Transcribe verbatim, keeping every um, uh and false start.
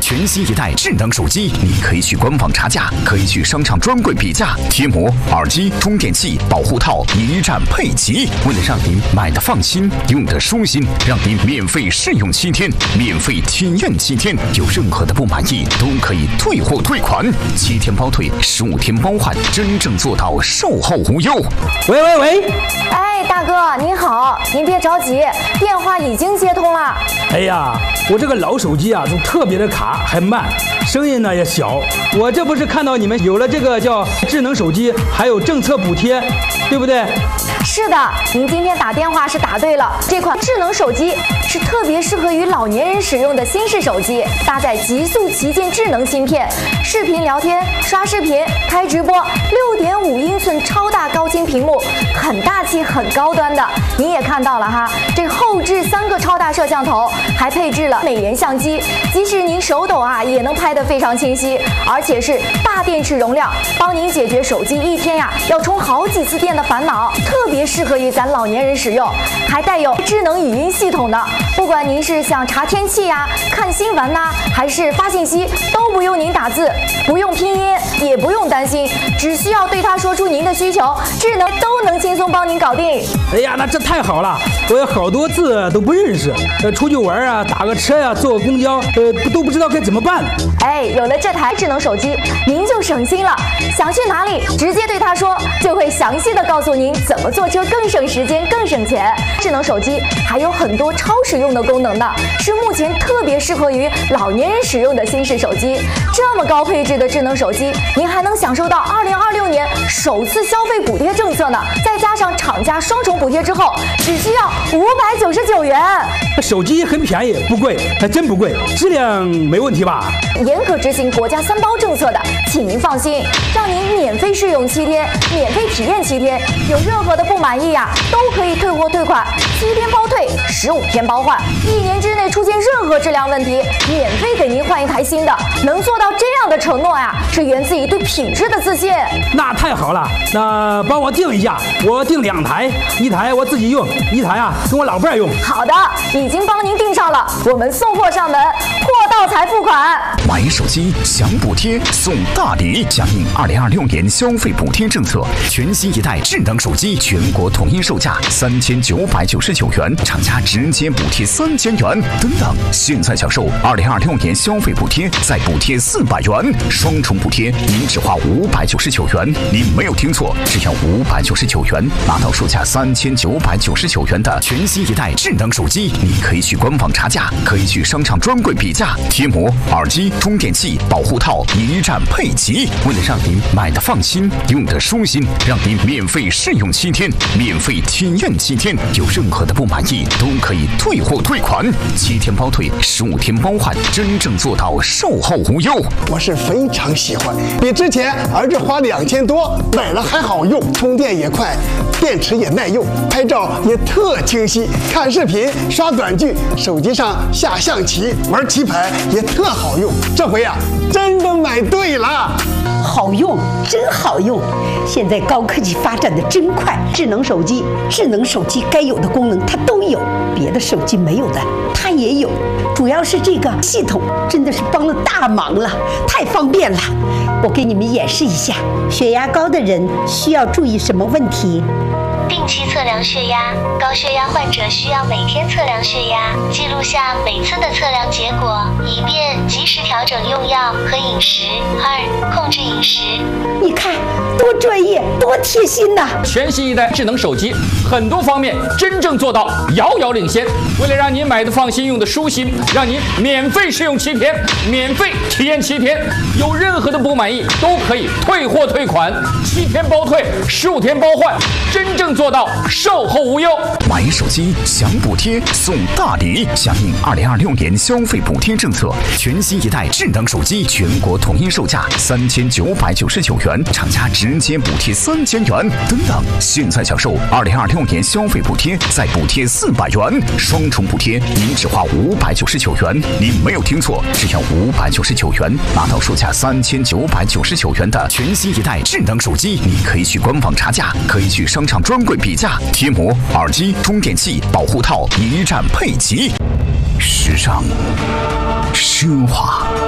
全新一代智能手机，你可以去官网查价，可以去商场专柜比价，贴膜、耳机、充电器、保护套一站配齐。为了让您买的放心，用的舒心，让您免费试用七天，免费体验七天，有任何的不满意都可以退货退款，七天包退，十五天包换，真正做到售后无忧。 喂喂喂， 哎，大哥您好，您别着急，电话已经接通了。 哎呀，我这个老手机啊，都特别的卡，还慢，声音呢也小。我这不是看到你们有了这个叫智能手机，还有政策补贴，对不对？ 是的，您今天打电话是答对了。这款智能手机是特别适合于老年人使用的新式手机，搭载极速旗舰智能芯片，视频聊天、刷视频、开直播，六点五英寸超大高清屏幕，很大气、很高端的。您也看到了哈，这后置三个超大摄像头，还配置了美颜相机，即使您手抖啊，也能拍得非常清晰，而且是大电池容量，帮您解决手机一天呀要充好几次电的烦恼，特别适合于咱老年人使用，还带有智能语音系统的，不管您是想查天气呀、看新闻呐、还是发信息，都不用您打字，不用拼音，也不用担心，只需要对它说出您的需求，智能都能轻松帮您搞定。 哎呀，那这太好了，我有好多字都不认识，呃，出去玩啊，打个车呀、啊，坐个公交，呃，都不知道该怎么办。 哎，有了这台智能手机，您就省心了，想去哪里，直接对它说，就会详细的告诉您怎么坐车更省时间、更省钱。智能手机还有很多超实用的功能呢，是目前特别适合于老年人使用的新式手机。这么高配置的智能手机，您还能享受到二零二六年首次消费补贴政策呢，再加上厂家双重补贴之后，只需要五百九十九元。 手机很便宜，不贵，还真不贵，质量没问题吧？ 严格执行国家三包政策的，请您放心，让您免费试用七天，免费体验七天，有任何的不满意呀、啊，都可以退货退款，七天包退，十五天包换，一年之内出现任何质量问题，免费给您换一台新的。能做到这样的承诺呀，是源自于对品质的自信。 那太好了，那帮我订一下，我订两台，一台我自己用，一台啊跟我老伴儿用。 好的，已经帮您订上了，我们送货上门，货到才付款。 买手机享补贴送大礼，响应二零二六年消费补贴政策，全新一代智能手机全国统一售价三千九百九十九元，厂家直接补贴三千元。等等，现在享受二零二六年消费补贴，再补贴四百元，双重补贴，您只花五百九十九元。您没有听错，只要五百九十九元，拿到售价三千九百九十九元的全新一代智能手机。你可以去官网查价，可以去商场专柜比价，贴膜、耳机、充电器、保护套一站配齐。为了让您买的放心，用的舒心，让您免费试用七天，免费体验七天，有任何的不满意都可以退货退款，七天包退，十五天包换，真正做到售后无忧。 我是非常喜欢，比之前儿子花两千多买了还好用，充电也快，电池也耐用，拍照也特清晰，看视频、刷短剧，手机上下象棋、玩棋牌也特好用。这回呀、啊，真的买对了。 好用，真好用！现在高科技发展的真快，智能手机，智能手机该有的功能它都有，别的手机没有的它也有。主要是这个系统真的是帮了大忙了，太方便了。我给你们演示一下，血压高的人需要注意什么问题？ 定期测量血压，高血压患者需要每天测量血压，记录下每次的测量结果，以便及时调整用药和饮食。二、控制饮食。 你看，多专业，多贴心呐！ 全新一代智能手机，很多方面真正做到遥遥领先。为了让您买的放心，用的舒心，让您免费试用七天，免费体验七天，有任何的不满意都可以退货退款，七天包退，十五天包换，真正做到售后无忧。 买手机享补贴送大礼，响应二零二六年消费补贴政策，全新一代智能手机全国统一售价三千九百九十九元，厂家直接补贴三千元。等等，现在享受二零二六年消费补贴，再补贴四百元，双重补贴，您只花五百九十九元。您没有听错，只要五百九十九元，拿到售价三千九百九十九元的全新一代智能手机。你可以去官网查价，可以去商场专柜比价，贴膜、耳机、充电器、保护套一站配齐。时尚，奢华。